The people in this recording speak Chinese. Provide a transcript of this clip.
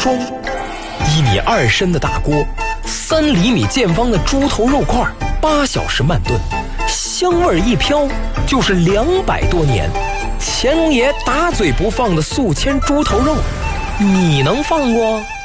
双，1米2深的大锅，3厘米见方的猪头肉块，8小时慢炖，香味一飘就是200多年。乾隆爷打嘴不放的宿迁猪头肉，你能放过？